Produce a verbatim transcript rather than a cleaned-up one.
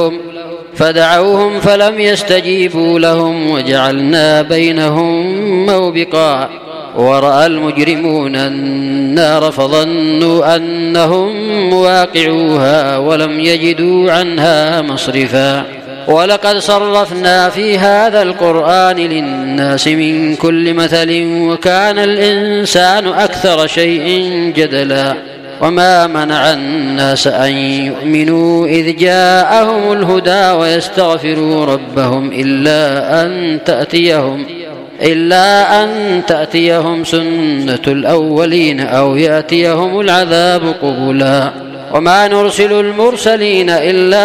فدعوهم فلم يستجيبوا لهم وجعلنا بينهم موبقا ورأى المجرمون النار فظنوا أنهم مواقعوها ولم يجدوا عنها مصرفا ولقد صرفنا في هذا القرآن للناس من كل مثل وكان الإنسان أكثر شيء جدلا وما منع الناس أن يؤمنوا إذ جاءهم الهدى ويستغفروا ربهم إلا أن تأتيهم إلا أن تأتيهم سنة الأولين أو يأتيهم العذاب قبلا وما نرسل المرسلين إلا